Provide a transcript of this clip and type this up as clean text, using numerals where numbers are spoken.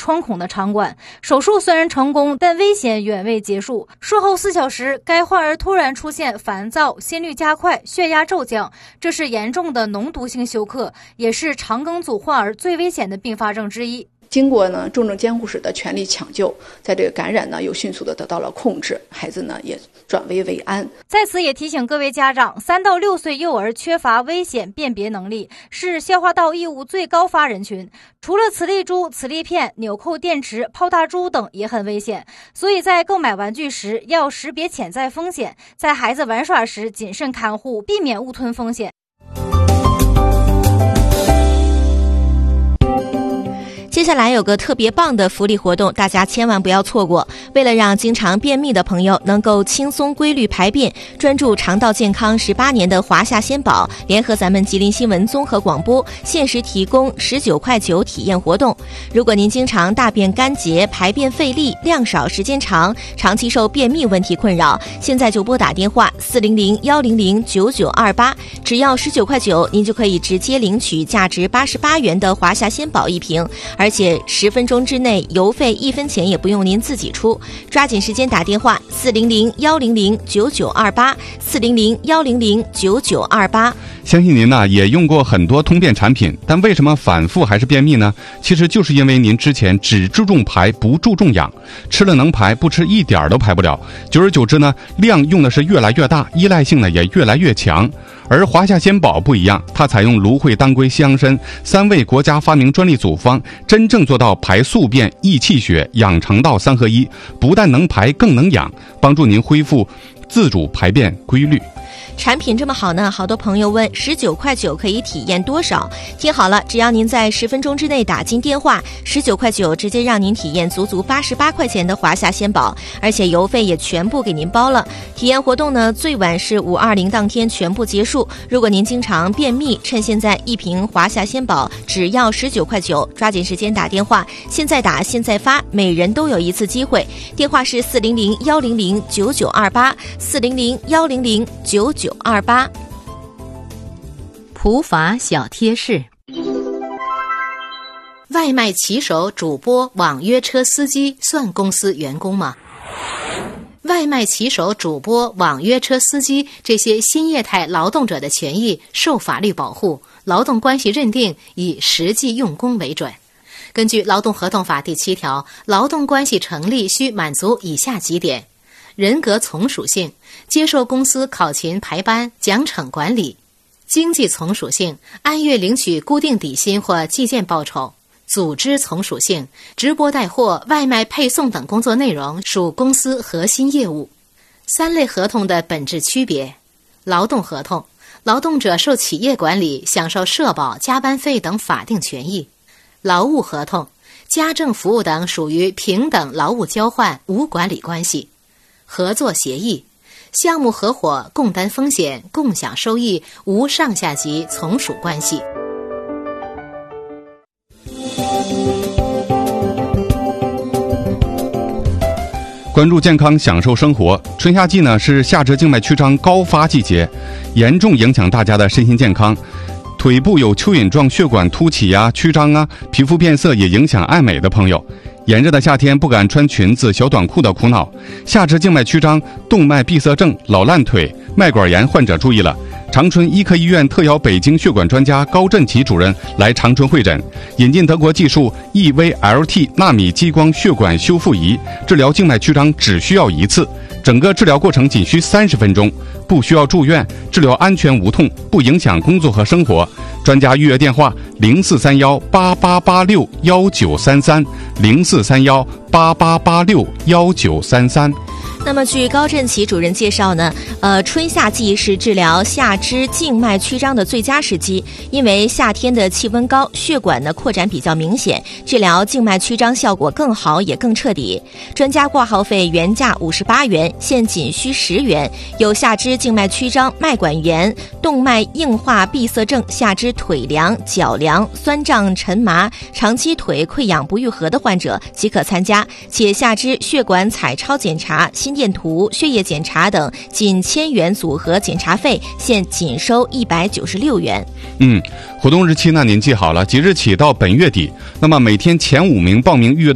创孔的场馆。手术虽然成功，但危险远未结束。术后4小时，该患儿突然出现烦躁、心率加快、血压骤降，这是严重的脓毒性休克，也是肠梗阻患儿最危险的并发症之一。 经过重症监护室的全力抢救，在这个感染又迅速的得到了控制，孩子也转危为安。 在此也提醒各位家长，3到6岁幼儿缺乏危险辨别能力，是消化道异物最高发人群。除了磁力珠、磁力片、纽扣电池、泡大珠等也很危险，所以在购买玩具时要识别潜在风险，在孩子玩耍时谨慎看护，避免误吞风险。 接下来有个特别棒的福利活动，大家千万不要错过。为了让经常便秘的朋友能够轻松规律排便，专注肠道健康18年的华夏鲜宝联合咱们吉林新闻综合广播限时提供19.9块体验活动。如果您经常大便干结、排便费力、量少时间长，长期受便秘问题困扰，现在就拨打电话400-100-9928，只要19.9块，您就可以直接领取价值88元的华夏鲜宝1瓶，而且10分钟之内邮费1分钱也不用您自己出，抓紧时间打电话400-100-9928，400-100-9928。 相信您也用过很多通便产品，但为什么反复还是便秘呢？其实就是因为您之前只注重排不注重养，吃了能排，不吃一点都排不了，久而久之量用的是越来越大，依赖性也越来越强。而华夏鲜宝不一样，它采用芦荟、当归、西洋参3味国家发明专利组方，真正做到排宿便、益气血、养肠道3合1，不但能排更能养，帮助您恢复自主排便规律。 产品这么好呢，好多朋友问19.9块可以体验多少？听好了，只要您在10分钟之内打进电话，19.9块直接让您体验足88块钱的华夏鲜宝，而且邮费也全部给您包了。体验活动呢，最晚是520当天全部结束。如果您经常便秘，趁现在1瓶华夏鲜宝只要19.9块，抓紧时间打电话，现在打现在发，每人都有1次机会。电话是400-100-9928，400-100-9928。 普法小贴士：外卖骑手、主播、网约车司机算公司员工吗？外卖骑手、主播、网约车司机这些新业态劳动者的权益受法律保护，劳动关系认定以实际用工为准。根据《劳动合同法》第7条，劳动关系成立需满足以下几点：人格从属性，接受公司考勤排班、奖惩管理；经济从属性，按月领取固定底薪或计件报酬；组织从属性，直播带货、外卖配送等工作内容属公司核心业务。3类合同的本质区别：劳动合同，劳动者受企业管理，享受社保、加班费等法定权益；劳务合同，家政服务等属于平等劳务交换，无管理关系；合作协议，项目合伙，共担风险，共享收益，无上下级从属关系。 关注健康，享受生活。春夏季是下肢静脉曲张高发季节，严重影响大家的身心健康。腿部有蚯蚓状血管凸起曲张皮肤变色也影响爱美的朋友。炎热的夏天不敢穿裙子、小短裤的苦恼，下肢静脉曲张、动脉闭塞症、老烂腿、脉管炎患者注意了。长春医科医院特邀北京血管专家高振奇主任来长春会诊，引进德国技术 EVLT 纳米激光血管修复仪，治疗静脉曲张只需要1次，整个治疗过程仅需30分钟，不需要住院，治疗安全无痛，不影响工作和生活。专家预约电话043188861933，043188861933。 那么据高振奇主任介绍呢，春夏季是治疗下肢静脉曲张的最佳时机，因为夏天的气温高，血管呢扩展比较明显，治疗静脉曲张效果更好也更彻底。专家挂号费原价58元，现仅需10元。有下肢静脉曲张、脉管炎、动脉硬化闭塞症、下肢腿凉、脚凉、酸胀沉麻、长期腿溃疡不愈合的患者即可参加，且下肢血管彩超检查、心电图、血液检查等仅1000元组合检查费，现仅收196元。 活动日期呢您记好了，即日起到本月底。那么每天前5名报名预约